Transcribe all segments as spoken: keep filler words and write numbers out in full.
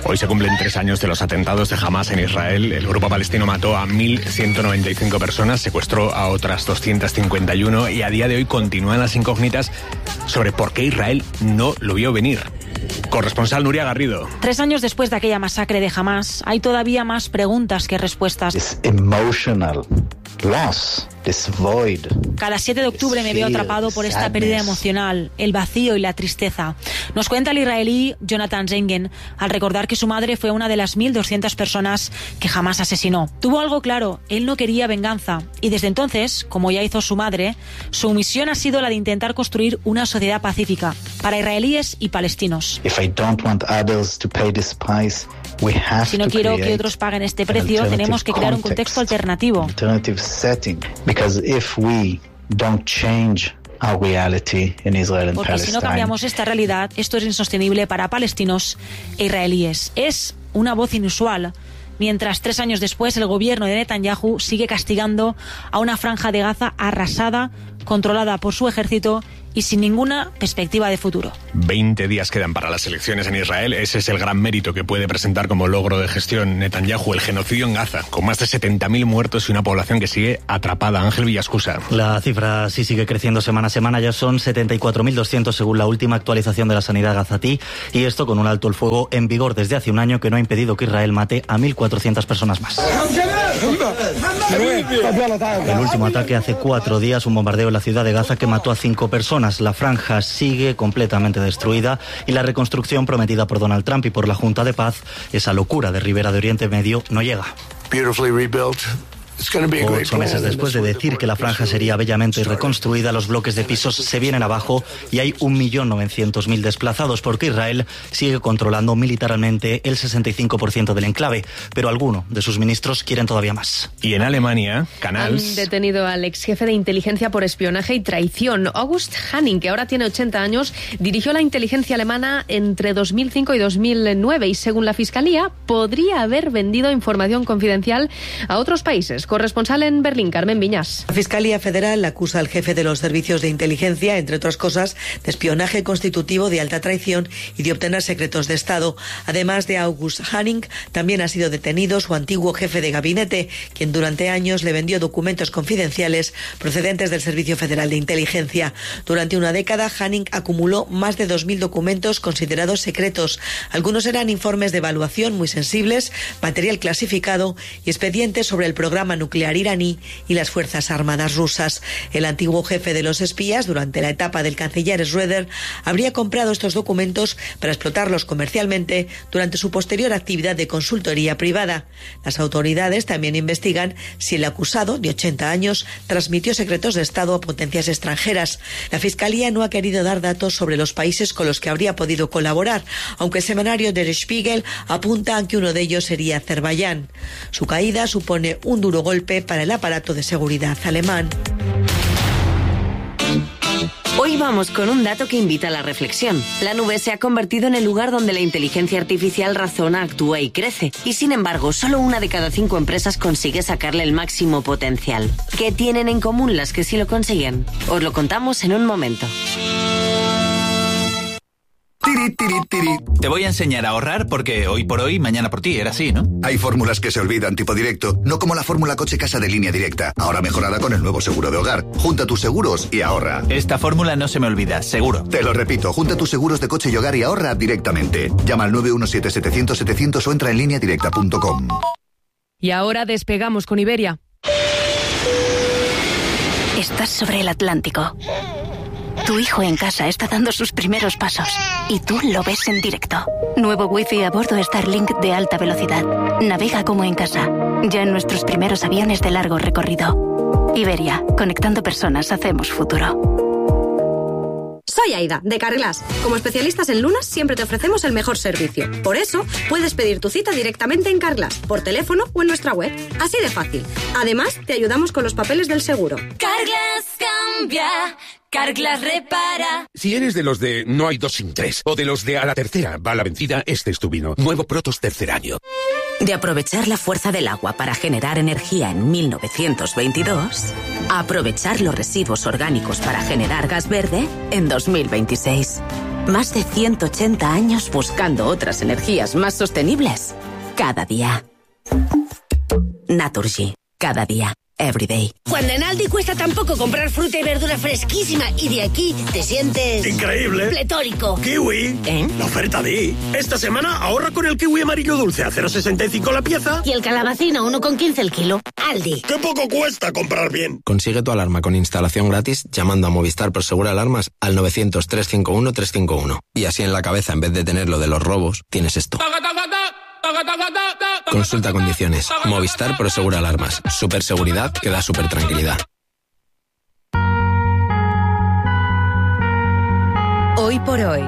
Hoy se cumplen tres años de los atentados de Hamás en Israel. El grupo palestino mató a mil ciento noventa y cinco personas, secuestró a otras doscientas cincuenta y uno y a día de hoy continúan las incógnitas sobre por qué Israel no lo vio venir. Corresponsal Nuria Garrido. Tres años después de aquella masacre de Hamás, hay todavía más preguntas que respuestas. This emotional loss, this void. Cada siete de octubre me veo atrapado por esta pérdida emocional, el vacío y la tristeza. Nos cuenta el israelí Jonathan Zengen al recordar que su madre fue una de las mil doscientas personas que Hamás asesinó. Tuvo algo claro, él no quería venganza y desde entonces, como ya hizo su madre, su misión ha sido la de intentar construir una sociedad pacífica para israelíes y palestinos. If I don't want others to pay this price, we have si no quiero que otros paguen este precio, tenemos que crear un contexto alternativo. Alternative setting, because if we don't change our reality in Israel and Porque Palestine, si no cambiamos esta realidad, esto es insostenible para palestinos e israelíes. Es una voz inusual. Mientras tres años después el gobierno de Netanyahu sigue castigando a una franja de Gaza arrasada, controlada por su ejército y sin ninguna perspectiva de futuro. veinte días quedan para las elecciones en Israel. Ese es el gran mérito que puede presentar como logro de gestión Netanyahu, el genocidio en Gaza, con más de setenta mil muertos y una población que sigue atrapada. Ángel Villascusa. La cifra sí sigue creciendo semana a semana. Ya son setenta y cuatro mil doscientos según la última actualización de la sanidad gazatí. Y esto con un alto el fuego en vigor desde hace un año que no ha impedido que Israel mate a mil cuatrocientas personas más. El último ataque hace cuatro días, un bombardeo en la ciudad de Gaza que mató a cinco personas. La franja sigue completamente destruida y la reconstrucción prometida por Donald Trump y por la Junta de Paz, esa locura de Ribera de Oriente Medio, no llega. Beautifully rebuilt. Ocho meses después de decir que la franja sería bellamente reconstruida, los bloques de pisos se vienen abajo y hay un millón novecientos mil desplazados porque Israel sigue controlando militarmente el sesenta y cinco por ciento del enclave, pero algunos de sus ministros quieren todavía más. Y en Alemania, Canals... Han detenido al ex jefe de inteligencia por espionaje y traición. August Hanning, que ahora tiene ochenta años, dirigió la inteligencia alemana entre dos mil cinco y dos mil nueve y, según la Fiscalía, podría haber vendido información confidencial a otros países. Corresponsal en Berlín, Carmen Viñas. La Fiscalía Federal acusa al jefe de los servicios de inteligencia, entre otras cosas, de espionaje constitutivo, de alta traición y de obtener secretos de Estado. Además de August Hanning, también ha sido detenido su antiguo jefe de gabinete, quien durante años le vendió documentos confidenciales procedentes del Servicio Federal de Inteligencia. Durante una década, Hanning acumuló más de dos mil documentos considerados secretos. Algunos eran informes de evaluación muy sensibles, material clasificado y expedientes sobre el programa nuclear iraní y las Fuerzas Armadas rusas. El antiguo jefe de los espías, durante la etapa del canciller Schröder, habría comprado estos documentos para explotarlos comercialmente durante su posterior actividad de consultoría privada. Las autoridades también investigan si el acusado, de ochenta años, transmitió secretos de Estado a potencias extranjeras. La Fiscalía no ha querido dar datos sobre los países con los que habría podido colaborar, aunque el semanario Der Spiegel apunta a que uno de ellos sería Azerbaiyán. Su caída supone un duro golpe para el aparato de seguridad alemán. Hoy vamos con un dato que invita a la reflexión. La nube se ha convertido en el lugar donde la inteligencia artificial razona, actúa y crece. Y sin embargo, solo una de cada cinco empresas consigue sacarle el máximo potencial. ¿Qué tienen en común las que sí lo consiguen? Os lo contamos en un momento. Tiri, tiri, tiri. Te voy a enseñar a ahorrar porque hoy por hoy, mañana por ti, era así, ¿no? Hay fórmulas que se olvidan, tipo directo, no como la fórmula coche-casa de Línea Directa, ahora mejorada con el nuevo seguro de hogar. Junta tus seguros y ahorra. Esta fórmula no se me olvida, seguro. Te lo repito, junta tus seguros de coche y hogar y ahorra directamente. Llama al nueve uno siete, setecientos, setecientos o entra en línea directa punto com. Y ahora despegamos con Iberia. Estás sobre el Atlántico. Tu hijo en casa está dando sus primeros pasos y tú lo ves en directo. Nuevo wifi a bordo Starlink de alta velocidad. Navega como en casa. Ya en nuestros primeros aviones de largo recorrido. Iberia, conectando personas, hacemos futuro. Soy Aida, de Carglass. Como especialistas en lunas, siempre te ofrecemos el mejor servicio. Por eso, puedes pedir tu cita directamente en Carglass, por teléfono o en nuestra web. Así de fácil. Además, te ayudamos con los papeles del seguro. Carglass cambia, Carglass repara. Si eres de los de no hay dos sin tres, o de los de a la tercera va la vencida, este es tu vino. Nuevo Protos tercer año. De aprovechar la fuerza del agua para generar energía en mil novecientos veintidós, a aprovechar los residuos orgánicos para generar gas verde en dos mil veintiséis. Más de ciento ochenta años buscando otras energías más sostenibles. Cada día. Naturgy. Cada día. Everyday. Cuando en Aldi cuesta tan poco comprar fruta y verdura fresquísima y de aquí te sientes... ¡increíble! ¡Pletórico! ¡Kiwi! ¿Eh? La oferta de... Esta semana ahorra con el kiwi amarillo dulce a cero coma sesenta y cinco la pieza. Y el calabacino uno con quince el kilo. Aldi. ¡Qué poco cuesta comprar bien! Consigue tu alarma con instalación gratis llamando a Movistar Prosegur Alarmas al novecientos, trescientos cincuenta y uno, trescientos cincuenta y uno. Y así en la cabeza, en vez de tener lo de los robos, tienes esto. Consulta condiciones. Movistar Prosegur Alarmas. Super seguridad que da super tranquilidad. Hoy por hoy.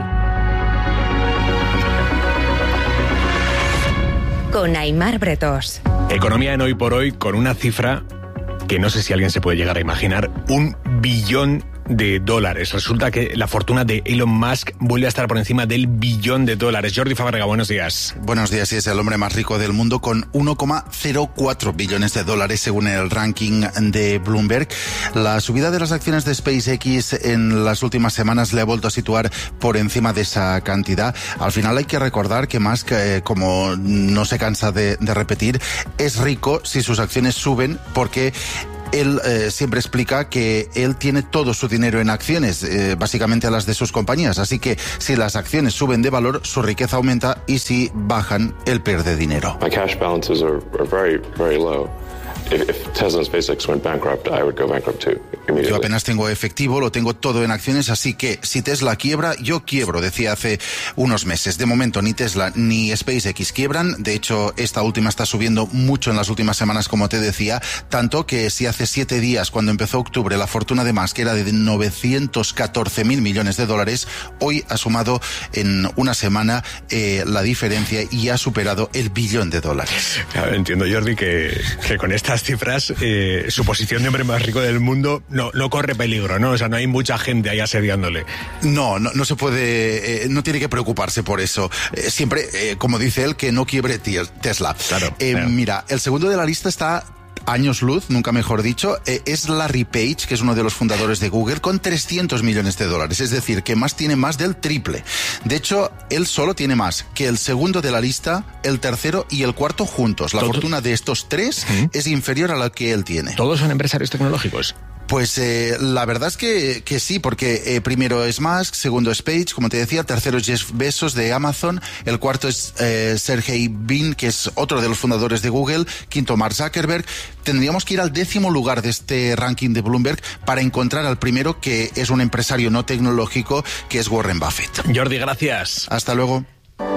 Con Aimar Bretos. Economía en Hoy por Hoy con una cifra que no sé si alguien se puede llegar a imaginar. Un billón de dólares. Resulta que la fortuna de Elon Musk vuelve a estar por encima del billón de dólares. Jordi Fábrega, buenos días. Buenos días, y es el hombre más rico del mundo con uno coma cero cuatro billones de dólares según el ranking de Bloomberg. La subida de las acciones de SpaceX en las últimas semanas le ha vuelto a situar por encima de esa cantidad. Al final hay que recordar que Musk, eh, como no se cansa de, de repetir, es rico si sus acciones suben porque él eh, siempre explica que él tiene todo su dinero en acciones, eh, básicamente a las de sus compañías. Así que si las acciones suben de valor, su riqueza aumenta, y si bajan, él pierde dinero. My cash balances are, are very, very low. If, if Tesla and SpaceX went bankrupt, I would go bankrupt too. Yo apenas tengo efectivo, lo tengo todo en acciones, así que si Tesla quiebra, yo quiebro, decía hace unos meses. De momento ni Tesla ni SpaceX quiebran. De hecho, esta última está subiendo mucho en las últimas semanas, como te decía, tanto que si hace siete días, cuando empezó octubre, la fortuna de Musk era de novecientos catorce mil millones de dólares, hoy ha sumado en una semana eh, la diferencia y ha superado el billón de dólares. Claro, entiendo, Jordi, que, que con estas cifras eh, su posición de hombre más rico del mundo no, no corre peligro, ¿no? O sea, no hay mucha gente ahí asediándole. No, no, no se puede, eh, no tiene que preocuparse por eso. Eh, siempre, eh, como dice él, que no quiebre Tesla. Claro, eh, claro. Mira, el segundo de la lista está años luz, nunca mejor dicho, eh, es Larry Page, que es uno de los fundadores de Google, con trescientos millones de dólares. Es decir, que más tiene más del triple. De hecho, él solo tiene más que el segundo de la lista, el tercero y el cuarto juntos. La ¿Todo? fortuna de estos tres ¿Mm? es inferior a la que él tiene. ¿Todos son empresarios tecnológicos? Pues eh, la verdad es que, que sí, porque eh, primero es Musk, segundo es Page, como te decía, tercero es Jeff Bezos de Amazon, el cuarto es eh, Sergey Brin, que es otro de los fundadores de Google, quinto Mark Zuckerberg. Tendríamos que ir al décimo lugar de este ranking de Bloomberg para encontrar al primero, que es un empresario no tecnológico, que es Warren Buffett. Jordi, gracias. Hasta luego.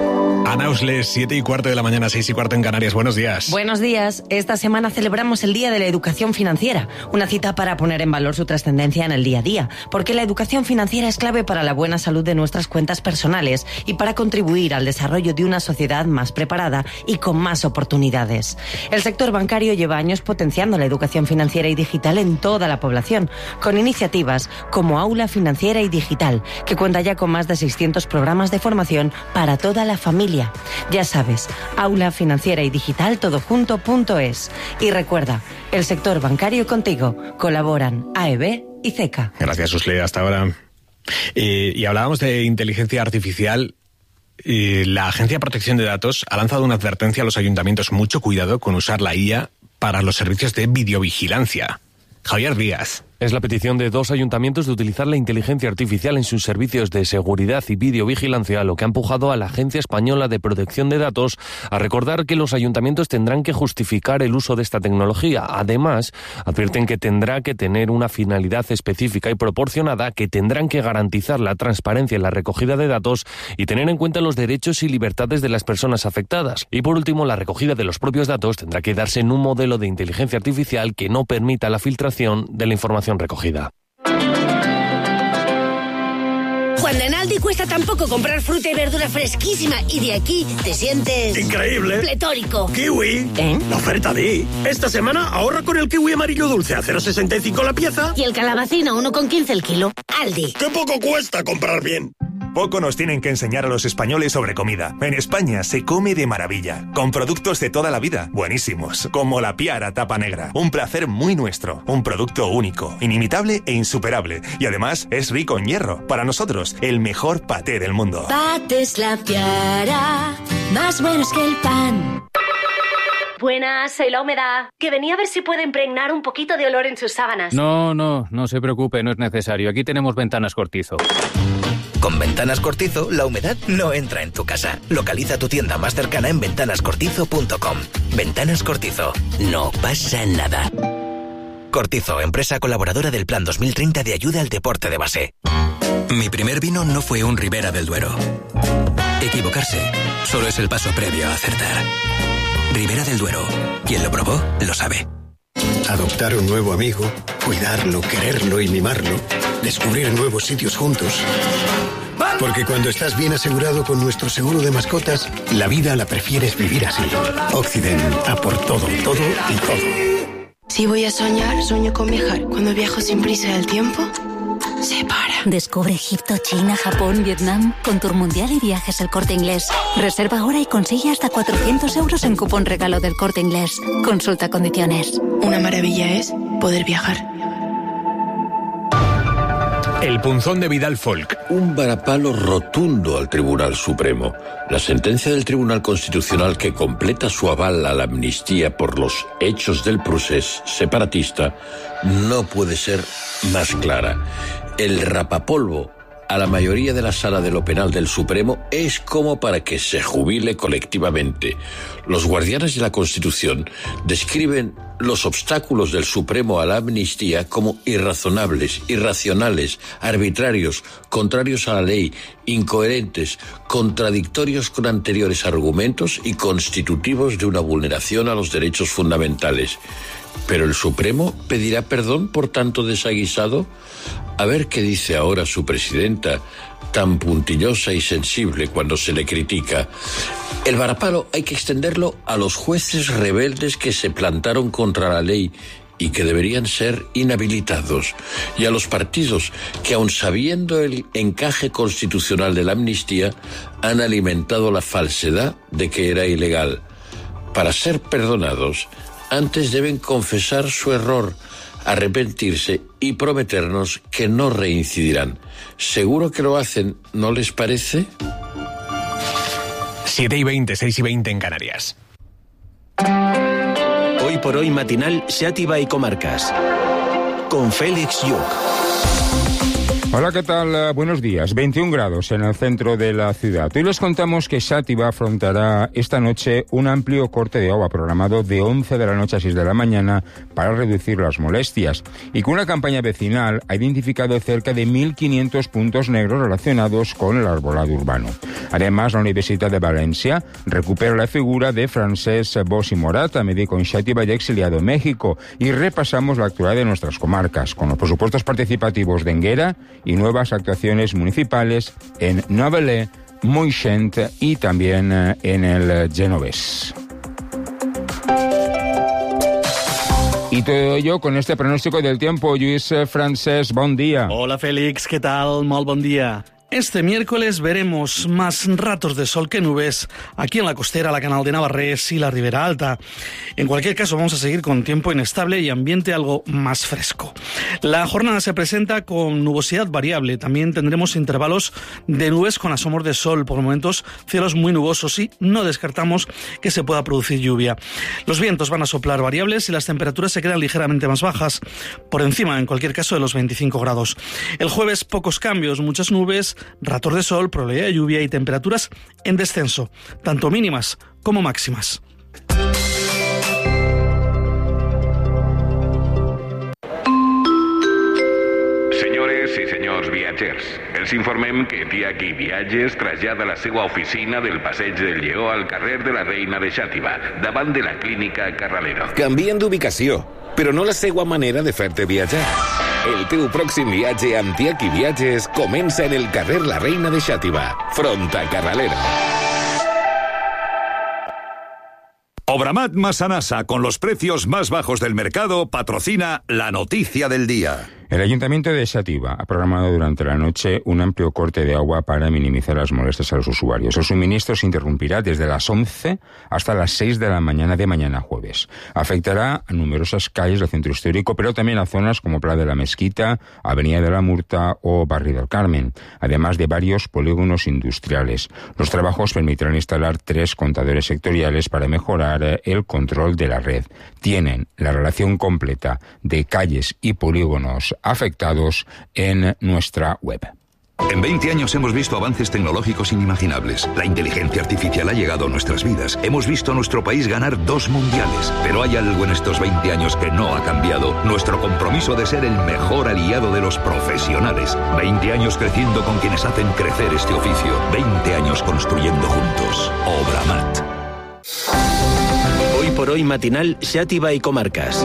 Ana Usles, siete y cuarto de la mañana, seis y cuarto en Canarias. Buenos días. Buenos días. Esta semana celebramos el Día de la Educación Financiera, una cita para poner en valor su trascendencia en el día a día, porque la educación financiera es clave para la buena salud de nuestras cuentas personales y para contribuir al desarrollo de una sociedad más preparada y con más oportunidades. El sector bancario lleva años potenciando la educación financiera y digital en toda la población, con iniciativas como Aula Financiera y Digital, que cuenta ya con más de seiscientos programas de formación para toda la familia. Ya sabes, Aula Financiera y Digital todo junto punto es. Y recuerda, el sector bancario contigo. Colaboran A E B y C E C A. Gracias, Usle. Hasta ahora. Eh, y hablábamos de inteligencia artificial. Eh, la Agencia de Protección de Datos ha lanzado una advertencia a los ayuntamientos. Mucho cuidado con usar la I A para los servicios de videovigilancia. Javier Díaz. Es la petición de dos ayuntamientos de utilizar la inteligencia artificial en sus servicios de seguridad y videovigilancia, lo que ha empujado a la Agencia Española de Protección de Datos a recordar que los ayuntamientos tendrán que justificar el uso de esta tecnología. Además, advierten que tendrá que tener una finalidad específica y proporcionada, que tendrán que garantizar la transparencia en la recogida de datos y tener en cuenta los derechos y libertades de las personas afectadas. Y por último, la recogida de los propios datos tendrá que darse en un modelo de inteligencia artificial que no permita la filtración de la información recogida. Cuando en Aldi cuesta tan poco comprar fruta y verdura fresquísima y de aquí te sientes... ¡increíble! ¡Pletórico! ¡Kiwi! ¿Eh? La oferta de... Esta semana ahorra con el kiwi amarillo dulce a cero coma sesenta y cinco la pieza. Y el calabacino uno con quince el kilo. Aldi. ¡Qué poco cuesta comprar bien! Poco nos tienen que enseñar a los españoles sobre comida. En España se come de maravilla, con productos de toda la vida, buenísimos, como la Piara Tapa Negra. Un placer muy nuestro, un producto único, inimitable e insuperable. Y además es rico en hierro. Para nosotros, el mejor paté del mundo. Patés La Piara, más buenos que el pan. Buenas, soy La Humedad, que venía a ver si puede impregnar un poquito de olor en sus sábanas. No, no, no se preocupe, no es necesario. Aquí tenemos Ventanas Cortizo. Con Ventanas Cortizo, la humedad no entra en tu casa. Localiza tu tienda más cercana en ventanas cortizo punto com. Ventanas Cortizo. No pasa nada. Cortizo, empresa colaboradora del Plan dos mil treinta de ayuda al deporte de base. Mi primer vino no fue un Ribera del Duero. Equivocarse solo es el paso previo a acertar. Ribera del Duero. Quien lo probó, lo sabe. Adoptar un nuevo amigo, cuidarlo, quererlo y mimarlo. Descubrir nuevos sitios juntos. Porque cuando estás bien asegurado con nuestro seguro de mascotas, la vida la prefieres vivir así. Occident, a por todo, todo y todo. Si voy a soñar, sueño con viajar. Cuando viajo sin prisa del tiempo, se para. Descubre Egipto, China, Japón, Vietnam con Tour Mundial y Viajes El Corte Inglés. Reserva ahora y consigue hasta cuatrocientos euros en cupón regalo del Corte Inglés. Consulta condiciones. Una maravilla es poder viajar. El punzón de Vidal Folk. Un varapalo rotundo al Tribunal Supremo. La sentencia del Tribunal Constitucional que completa su aval a la amnistía por los hechos del procés separatista no puede ser más clara. El rapapolvo a la mayoría de la Sala de lo Penal del Supremo es como para que se jubile colectivamente. Los guardianes de la Constitución describen los obstáculos del Supremo a la amnistía como irrazonables, irracionales, arbitrarios, contrarios a la ley, incoherentes, contradictorios con anteriores argumentos y constitutivos de una vulneración a los derechos fundamentales. ¿Pero el Supremo pedirá perdón por tanto desaguisado? A ver qué dice ahora su presidenta, tan puntillosa y sensible cuando se le critica. El varapalo hay que extenderlo a los jueces rebeldes que se plantaron contra la ley y que deberían ser inhabilitados, y a los partidos que, aun sabiendo el encaje constitucional de la amnistía, han alimentado la falsedad de que era ilegal. Para ser perdonados, antes deben confesar su error, arrepentirse y prometernos que no reincidirán. Seguro que lo hacen, ¿no les parece? siete y veinte, seis y veinte en Canarias. Hoy por hoy matinal Xàtiva y Comarcas. Con Félix Lluc. Hola, ¿qué tal? Buenos días. veintiún grados en el centro de la ciudad. Hoy les contamos que Xàtiva afrontará esta noche un amplio corte de agua programado de once de la noche a seis de la mañana para reducir las molestias, y que una campaña vecinal ha identificado cerca de mil quinientos puntos negros relacionados con el arbolado urbano. Además, la Universidad de Valencia recupera la figura de Francesc Bosch i Morat, médico en Xàtiva y exiliado en México, y repasamos la actualidad de nuestras comarcas, con los presupuestos participativos de Enguera y nuevas actuaciones municipales en Novelé, Moixent y también en el Genovés. Y todo ello con este pronóstico del tiempo. Lluís Francesc, bon día. Hola Félix, ¿qué tal? Molt bon día. Este miércoles veremos más ratos de sol que nubes aquí en la costera, la Canal de Navarrés y la Ribera Alta. En cualquier caso, vamos a seguir con tiempo inestable y ambiente algo más fresco. La jornada se presenta con nubosidad variable. También tendremos intervalos de nubes con asomos de sol. Por momentos, cielos muy nubosos y no descartamos que se pueda producir lluvia. Los vientos van a soplar variables y las temperaturas se quedan ligeramente más bajas, por encima, en cualquier caso, de los veinticinco grados. El jueves, pocos cambios, muchas nubes, ratos de sol, probabilidad de lluvia y temperaturas en descenso, tanto mínimas como máximas. Senyores i senyors viatgers, els informem que Tiaki Viatges trasllada la seva oficina del Passeig del Lleó al carrer de la Reina de Xàtiva, davant de la clínica Carralero. Canvien d'ubicació, però no la seva manera de fer-te viatjar. El teu pròxim viatge amb Tiaki Viatges comença en el carrer La Reina de Xàtiva, front a Carralero. Obramat Masanasa, con los precios más bajos del mercado, patrocina la noticia del día. El Ayuntamiento de Xàtiva ha programado durante la noche un amplio corte de agua para minimizar las molestias a los usuarios. El suministro se interrumpirá desde las once hasta las seis de la mañana de mañana jueves. Afectará a numerosas calles del centro histórico, pero también a zonas como Pla de la Mesquita, Avenida de la Murta o Barri del Carmen, además de varios polígonos industriales. Los trabajos permitirán instalar tres contadores sectoriales para mejorar el control de la red. Tienen la relación completa de calles y polígonos afectados en nuestra web. En veinte años hemos visto avances tecnológicos inimaginables. La inteligencia artificial ha llegado a nuestras vidas. Hemos visto a nuestro país ganar dos mundiales. Pero hay algo en estos veinte años que no ha cambiado. Nuestro compromiso de ser el mejor aliado de los profesionales. veinte años creciendo con quienes hacen crecer este oficio. veinte años construyendo juntos. Obramat. Hoy por hoy matinal Xàtiva y Comarcas.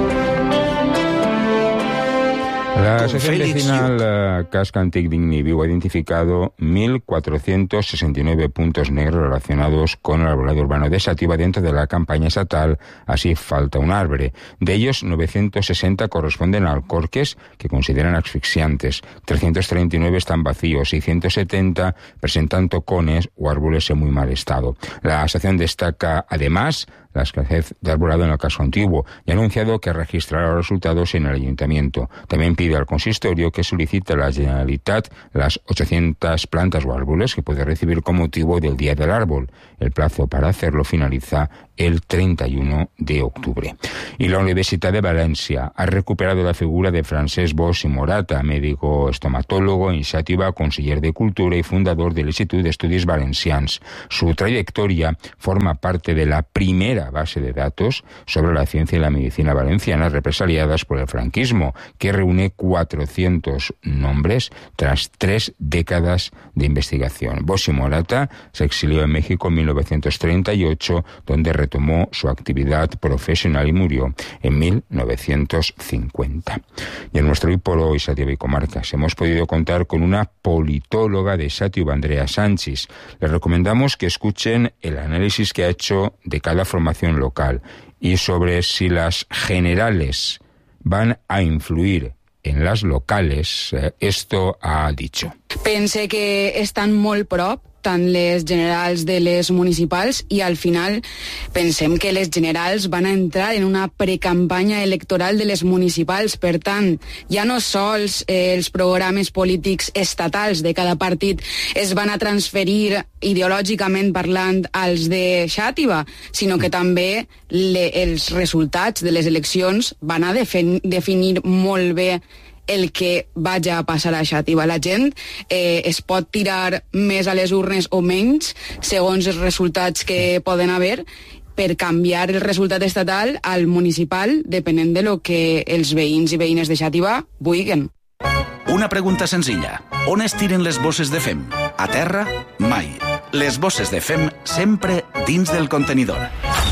La Asociación Vecinal uh, Casc Antic Digni Viu ha identificado mil cuatrocientos sesenta y nueve puntos negros relacionados con el arbolado urbano de Xàtiva dentro de la campaña estatal Así falta un arbre. De ellos, novecientos sesenta corresponden a alcorques que consideran asfixiantes, trescientos treinta y nueve están vacíos, seiscientos setenta presentan tocones o árboles en muy mal estado. La asociación destaca, además, la escasez de arbolado en el casco antiguo y ha anunciado que registrará los resultados en el ayuntamiento. También pide al consistorio que solicite a la Generalitat las ochocientas plantas o árboles que puede recibir con motivo del Día del Árbol. El plazo para hacerlo finaliza el treinta y uno de octubre. Y la Universitat de Valencia ha recuperado la figura de Francesc Bosch i Morata, médico estomatólogo en Xàtiva, conseller de Cultura y fundador del Institut d'Estudis Valencians. Su trayectoria forma parte de la primera base de datos sobre la ciencia y la medicina valenciana represaliadas por el franquismo, que reúne cuatrocientos nombres tras tres décadas de investigación. Bosch i Morata se exilió en México en mil novecientos treinta y ocho, donde retomó su actividad profesional y murió en mil novecientos cincuenta. Y en nuestro Hoy por Hoy, Xàtiva y Comarcas, hemos podido contar con una politóloga de Xàtiva, Andrea Sánchez. Les recomendamos que escuchen el análisis que ha hecho de cada formación local y sobre si las generales van a influir en las locales. Eh, esto ha dicho. Pense que estan molt prop, tant les generals de les municipals, i al final pensem que les generals van a entrar en una precampanya electoral de les municipals. Per tant, ja no sols eh, els programes polítics estatals de cada partit es van a transferir ideològicament parlant als de Xàtiva, sinó que també le, els resultats de les eleccions van a defin, definir molt bé el que vaja a passar a Xàtiva. La gent eh, es pot tirar més a les urnes o menys segons els resultats que poden haver, per canviar el resultat estatal al municipal depenent de lo que els veïns i veïnes de Xàtiva vulguin. Una pregunta senzilla. On es tiren les bosses de fem? A terra? Mai. Les bosses de fem sempre dins del contenidor.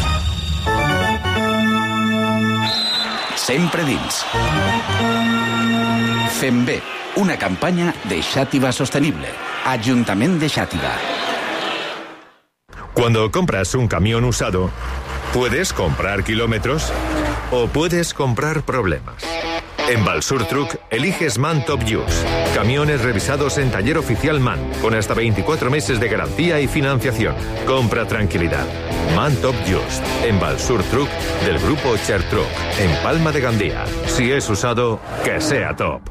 Sempre dins. Fem bé, una campanya de Xàtiva Sostenible. Ayuntament de Xàtiva. Cuando compras un camión usado, puedes comprar kilómetros o puedes comprar problemas. En Valsur Truck eliges MAN Top Use. Camiones revisados en taller oficial MAN, con hasta veinticuatro meses de garantía y financiación. Compra tranquilidad. MAN Top Use. En Valsur Truck del grupo Chertruck, en Palma de Gandía. Si es usado, que sea top.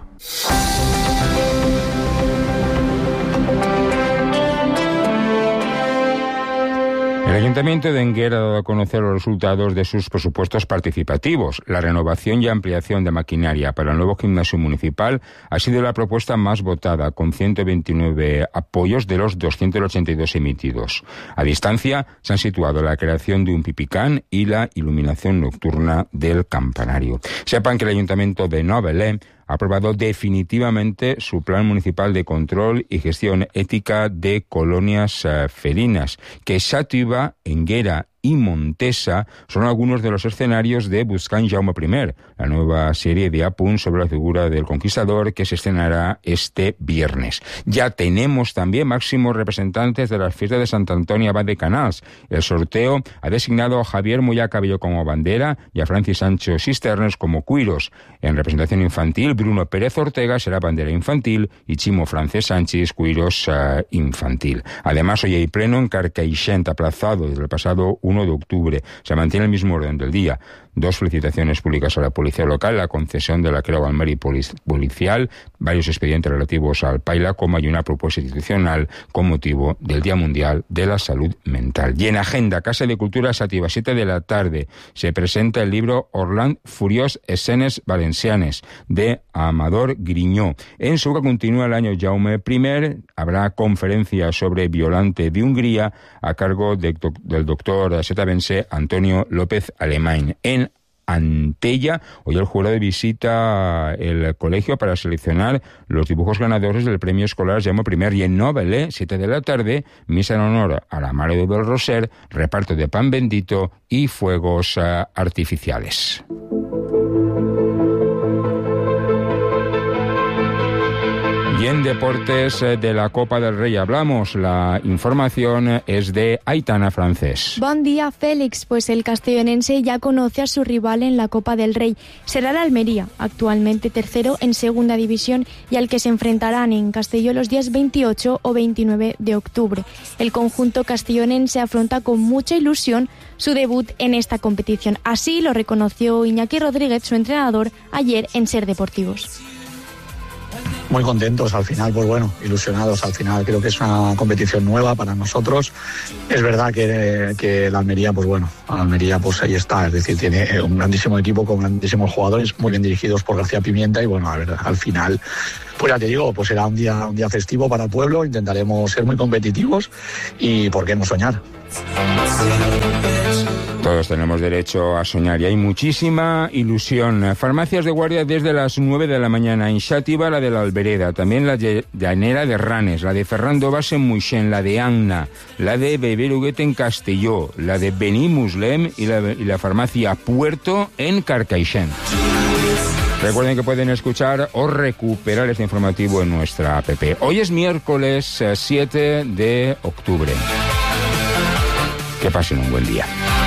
El Ayuntamiento de Enguera ha dado a conocer los resultados de sus presupuestos participativos. La renovación y ampliación de maquinaria para el nuevo gimnasio municipal ha sido la propuesta más votada, con ciento veintinueve apoyos de los doscientos ochenta y dos emitidos. A distancia se han situado la creación de un pipicán y la iluminación nocturna del campanario. Sepan que el Ayuntamiento de Novelé ha aprobado definitivamente su plan municipal de control y gestión ética de colonias uh, felinas, que Xàtiva, Enguera y Montesa son algunos de los escenarios de Buscant Jaume primer, la nueva serie de Apunt sobre la figura del conquistador que se estrenará este viernes. Ya tenemos también máximos representantes de las fiestas de Sant Antoni Abad de Canals. El sorteo ha designado a Javier Moyà Cabello como bandera y a Francis Sancho Cisternes como cuiros. En representación infantil, Bruno Pérez Ortega será bandera infantil y Chimo Francés Sánchez cuiros uh, infantil. Además, hoy hay pleno en Carcaixent, aplazado desde el pasado uno de octubre. Se mantiene el mismo orden del día. Dos felicitaciones públicas a la policía local, la concesión de la Creu al Mèrit policial, varios expedientes relativos al Paila Coma y una propuesta institucional con motivo del Día Mundial de la Salud Mental. Y en agenda, Casa de Cultura Xàtiva, siete de la tarde, se presenta el libro Orland Furiós Escenes Valencianes, de Amador Griñó. En su que continúa el año Jaume primer, habrá conferencia sobre Violante de Hungría a cargo de, del doctor setavense Antonio López Alemán. En Antella, hoy el jurado visita el colegio para seleccionar los dibujos ganadores del premio escolar Jaume primer, y en Novelé, siete de la tarde, misa en honor a la Mare del Roser, reparto de pan bendito y fuegos uh, artificiales. Y en deportes de la Copa del Rey hablamos. La información es de Aitana Francés. Buen día, Félix. Pues el castellonense ya conoce a su rival en la Copa del Rey. Será el Almería, actualmente tercero en segunda división, y al que se enfrentarán en Castelló los días veintiocho o veintinueve de octubre. El conjunto castellonense afronta con mucha ilusión su debut en esta competición. Así lo reconoció Iñaki Rodríguez, su entrenador, ayer en Ser Deportivos. Muy contentos al final, pues bueno, ilusionados al final. Creo que es una competición nueva para nosotros. Es verdad que, que la Almería, pues bueno, la Almería pues ahí está, es decir, tiene un grandísimo equipo con grandísimos jugadores, muy bien dirigidos por García Pimienta, y bueno, a ver, al final, pues ya te digo, pues será un día, un día festivo para el pueblo. Intentaremos ser muy competitivos y por qué no soñar. Todos tenemos derecho a soñar y hay muchísima ilusión. Farmacias de guardia desde las nueve de la mañana en Xàtiva, la de la Albereda, también la de Llanera de Ranes, la de Ferrando Bas en Moixent, la de Anna, la de Beberuguet en Castelló, la de Benimuslem y la, y la farmacia Puerto en Carcaixent. Recuerden que pueden escuchar o recuperar este informativo en nuestra app. Hoy es miércoles siete de octubre. Que pasen un buen día.